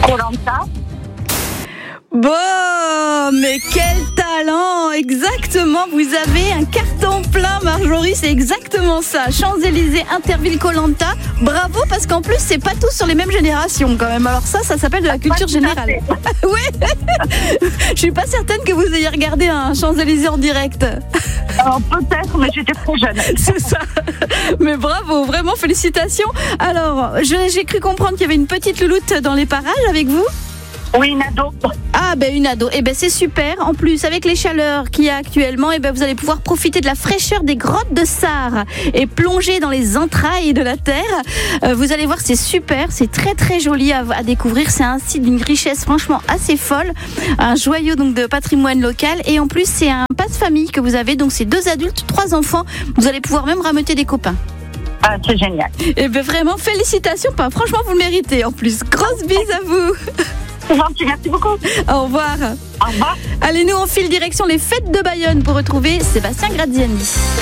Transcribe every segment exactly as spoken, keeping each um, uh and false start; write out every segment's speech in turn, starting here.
Koh-Lanta. Bon, mais quel talent! Exactement, vous avez un carton plein, Marjorie, c'est exactement ça. Champs-Élysées, Interville, Koh-Lanta. Bravo, parce qu'en plus, c'est pas tous sur les mêmes générations quand même. Alors ça, ça s'appelle de la culture générale. Oui. Je suis pas certaine que vous ayez regardé un Champs-Élysées en direct. Alors, peut-être, mais j'étais trop jeune. C'est ça. Mais bravo, vraiment félicitations. Alors, je- j'ai cru comprendre qu'il y avait une petite louloute dans les parages avec vous. Oui, une ado. Ah ben une ado, eh ben c'est super. En plus avec les chaleurs qu'il y a actuellement, eh ben vous allez pouvoir profiter de la fraîcheur des grottes de Sarre et plonger dans les entrailles de la terre. Euh, vous allez voir, c'est super, c'est très très joli à, à découvrir. C'est un site d'une richesse franchement assez folle, un joyau donc de patrimoine local. Et en plus c'est un passe-famille que vous avez, donc c'est deux adultes, trois enfants. Vous allez pouvoir même rameuter des copains. Ah, c'est génial. Eh ben vraiment félicitations, pas franchement vous le méritez. En plus, grosse bise à vous. C'est gentil, merci beaucoup. Au revoir. Au revoir. Allez, nous on file direction les fêtes de Bayonne pour retrouver Sébastien Graziani.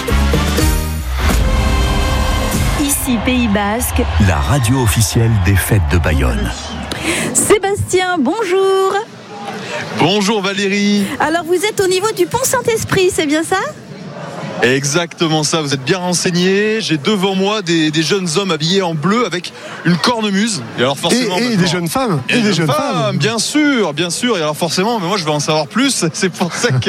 Ici Pays Basque, La radio officielle des fêtes de Bayonne. Sébastien, bonjour. Bonjour Valérie. Alors vous êtes au niveau du pont Saint-Esprit, c'est bien ça ? Exactement ça, vous êtes bien renseigné. J'ai devant moi des, des jeunes hommes habillés en bleu avec une cornemuse. Et alors forcément, Et, et maintenant- des jeunes femmes. Et des jeunes femmes, bien sûr, bien sûr. Et alors forcément, mais moi je veux en savoir plus. C'est pour ça que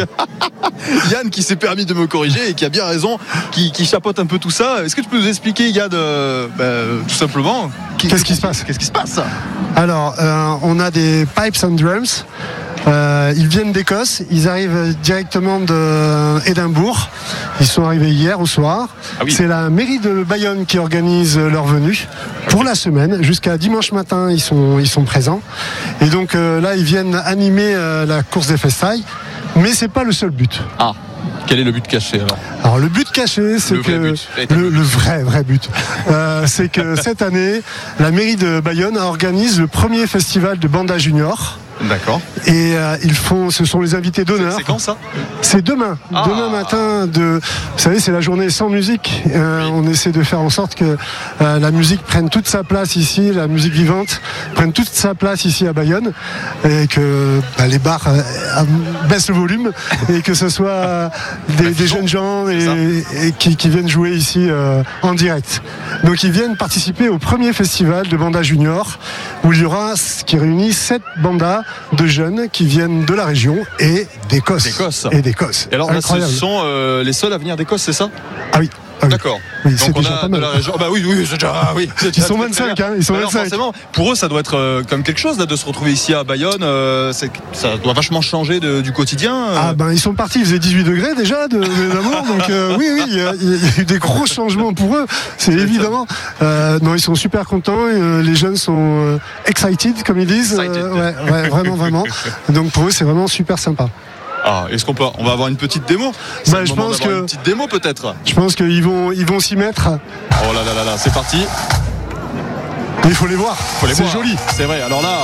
Yann qui s'est permis de me corriger et qui a bien raison, qui, qui chapeaute un peu tout ça. Est-ce que tu peux nous expliquer, Yann, euh, bah, tout simplement, Qu'est-ce qui se passe Qu'est-ce qui se passe Alors, euh, on a des pipes and drums. Euh, ils viennent d'Écosse, ils arrivent directement d'Édimbourg. Ils sont arrivés hier au soir. Ah oui. C'est la mairie de Bayonne qui organise leur venue pour la semaine. Jusqu'à dimanche matin, ils sont, ils sont présents. Et donc euh, là, ils viennent animer euh, la course des festailles. Mais c'est pas le seul but. Ah, quel est le but caché alors Alors le but caché, c'est Le que vrai but. Véritable le, le vrai vrai but, euh, c'est que cette année, la mairie de Bayonne organise le premier festival de Banda Junior. D'accord. Et euh, ils font, ce sont les invités d'honneur. C'est quand ça C'est demain, Ah. demain matin. De, vous savez, c'est la journée sans musique. Euh, Oui. On essaie de faire en sorte que euh, la musique prenne toute sa place ici, la musique vivante prenne toute sa place ici à Bayonne, et que bah, les bars euh, baissent le volume et que ce soit des, des jeunes gens et, et qui, qui viennent jouer ici euh, en direct. Donc ils viennent participer au premier festival de Banda Junior où il y aura ce qui réunit sept bandas de jeunes qui viennent de la région et d'Écosse. D'Écosse. Et d'Écosse. Et alors, là, ce Incroyable. sont euh, les seuls à venir d'Écosse, c'est ça Ah oui. Ah oui. D'accord. Oui, c'est Donc on déjà a pas de mal. la région. Ah bah oui, oui, c'est déjà. ah oui, c'est Ils déjà sont très, vingt-cinq, très bien. hein, ils sont Alors vingt-cinq. forcément, pour eux, ça doit être euh, comme quelque chose là, de se retrouver ici à Bayonne. Euh, c'est, ça doit vachement changer de- du quotidien. euh. Ah ben ils sont partis, il faisait dix-huit degrés déjà de, de l'amour, donc euh, oui oui, il y, a, il y a eu des gros changements pour eux, c'est évidemment. Euh, non, ils sont super contents, euh, les jeunes sont euh, excited comme ils disent, Excited. Euh, ouais, ouais, vraiment vraiment. Donc pour eux c'est vraiment super sympa. Ah, est-ce qu'on peut, on va avoir une petite démo C'est Bah, le je moment pense d'avoir que- une petite démo peut-être. Je pense qu'ils vont ils vont s'y mettre. Oh là là là là, c'est parti. Il faut les voir. Faut les C'est voir. joli. C'est vrai. Alors là.